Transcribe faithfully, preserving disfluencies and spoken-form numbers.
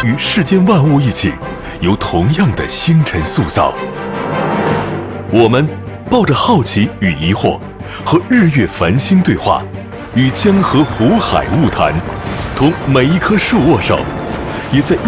与世间万物一起，由同样的星辰塑造。我们抱着好奇与疑惑，和日月繁星对话，与江河湖海物谈，同每一棵树握手，也在